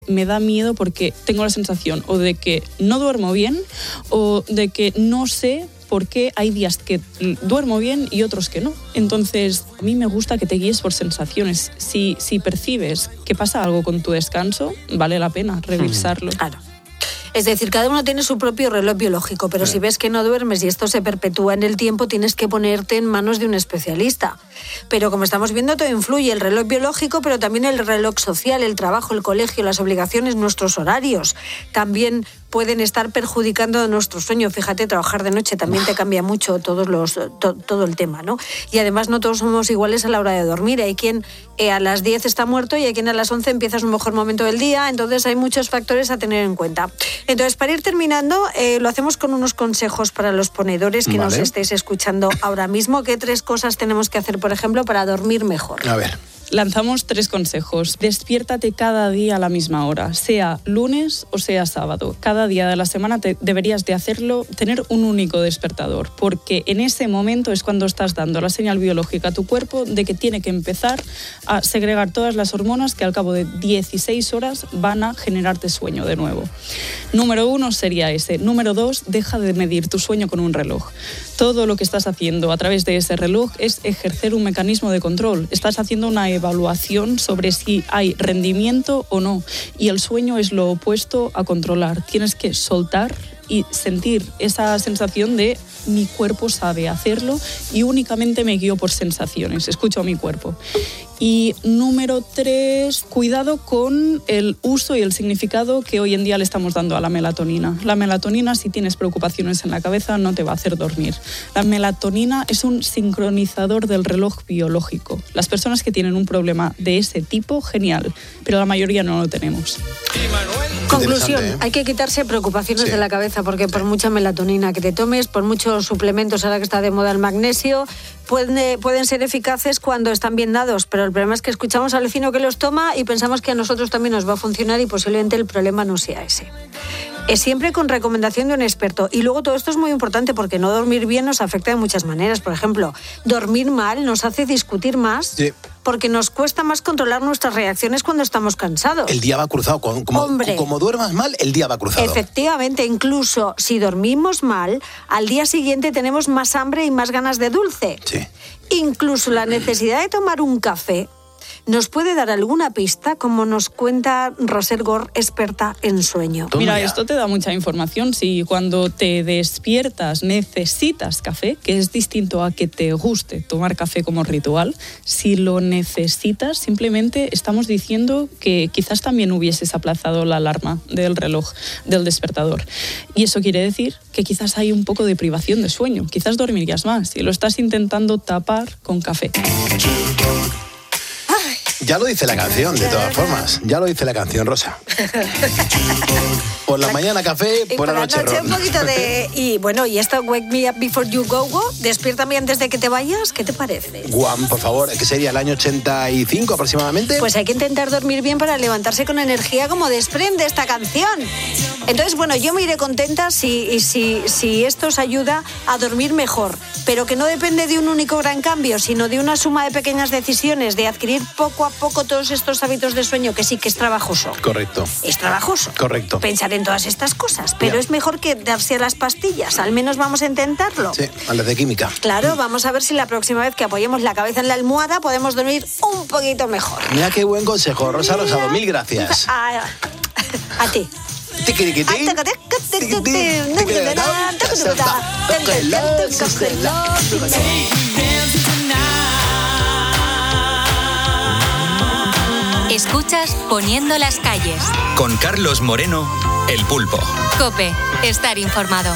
me da miedo porque tengo la sensación o de que no duermo bien o de que no sé por qué hay días que duermo bien y otros que no. Entonces, a mí me gusta que te guíes por sensaciones. Si percibes que pasa algo con tu descanso, vale la pena revisarlo. Claro. Es decir, cada uno tiene su propio reloj biológico, pero si ves que no duermes y esto se perpetúa en el tiempo, tienes que ponerte en manos de un especialista. Pero como estamos viendo, todo influye, el reloj biológico, pero también el reloj social, el trabajo, el colegio, las obligaciones, nuestros horarios. También pueden estar perjudicando nuestro sueño. Fíjate, trabajar de noche también te cambia mucho todo el tema, ¿no? Y además no todos somos iguales a la hora de dormir. Hay quien a las 10 está muerto y hay quien a las 11 empieza su mejor momento del día. Entonces hay muchos factores a tener en cuenta. Entonces, para ir terminando, lo hacemos con unos consejos para los ponedores que nos estéis escuchando ahora mismo. ¿Qué 3 cosas tenemos que hacer, por ejemplo, para dormir mejor? A ver. Lanzamos 3 consejos. Despiértate cada día a la misma hora, sea lunes o sea sábado. Cada día de la semana deberías de hacerlo, tener un único despertador, porque en ese momento es cuando estás dando la señal biológica a tu cuerpo de que tiene que empezar a segregar todas las hormonas que al cabo de 16 horas van a generarte sueño de nuevo. Número 1 sería ese. Número 2, deja de medir tu sueño con un reloj. Todo lo que estás haciendo a través de ese reloj es ejercer un mecanismo de control. Estás haciendo una evaluación sobre si hay rendimiento o no. Y el sueño es lo opuesto a controlar. Tienes que soltar y sentir esa sensación de mi cuerpo sabe hacerlo y únicamente me guío por sensaciones, escucho a mi cuerpo. Y número 3, cuidado con el uso y el significado que hoy en día le estamos dando a la melatonina. La melatonina, si tienes preocupaciones en la cabeza, no te va a hacer dormir. La melatonina es un sincronizador del reloj biológico. Las personas que tienen un problema de ese tipo, genial, pero la mayoría no lo tenemos. Conclusión, hay que quitarse preocupaciones de la cabeza, porque por mucha melatonina que te tomes, por muchos suplementos, ahora que está de moda el magnesio, pueden ser eficaces cuando están bien dados, pero el problema es que escuchamos al vecino que los toma y pensamos que a nosotros también nos va a funcionar y posiblemente el problema no sea ese. Es siempre con recomendación de un experto. Y luego todo esto es muy importante porque no dormir bien nos afecta de muchas maneras. Por ejemplo, dormir mal nos hace discutir más porque nos cuesta más controlar nuestras reacciones cuando estamos cansados. El día va cruzado. Como duermas mal, el día va cruzado. Efectivamente, incluso si dormimos mal, al día siguiente tenemos más hambre y más ganas de dulce. Sí. Incluso la necesidad de tomar un café ¿nos puede dar alguna pista, como nos cuenta Roser Gore, experta en sueño? Mira, esto te da mucha información. Si cuando te despiertas necesitas café, que es distinto a que te guste tomar café como ritual, si lo necesitas, simplemente estamos diciendo que quizás también hubieses aplazado la alarma del reloj, del despertador. Y eso quiere decir que quizás hay un poco de privación de sueño. Quizás dormirías más si lo estás intentando tapar con café. Ya lo dice la canción, de todas formas. Ya lo dice la canción, Rosa. Por la mañana café, por la noche ron. Un poquito de... Y esto, Wake Me Up Before You Go, despiértame antes de que te vayas, ¿qué te parece? Guam, por favor, que sería el año 85 aproximadamente. Pues hay que intentar dormir bien para levantarse con energía como desprende esta canción. Entonces, yo me iré contenta si esto os ayuda a dormir mejor, pero que no depende de un único gran cambio, sino de una suma de pequeñas decisiones, de adquirir poco a poco todos estos hábitos de sueño, que sí que es trabajoso. Correcto. Es trabajoso. Correcto. Pensar en todas estas cosas, pero es mejor que darse a las pastillas. Al menos vamos a intentarlo. Sí, a las de química. Claro, vamos a ver si la próxima vez que apoyemos la cabeza en la almohada podemos dormir un poquito mejor. Mira qué buen consejo, Rosa Rosado. Mil gracias. A ti. Escuchas Poniendo las calles. Con Carlos Moreno, El Pulpo. COPE, estar informado.